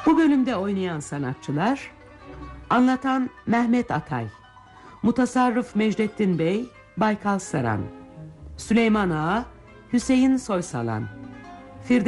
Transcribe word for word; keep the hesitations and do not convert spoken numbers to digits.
Bu bölümde oynayan sanatçılar: anlatan Mehmet Atay, mutasarrıf Mecdettin Bey, Baykal Saran, Süleyman Ağa, Hüseyin Soysalan,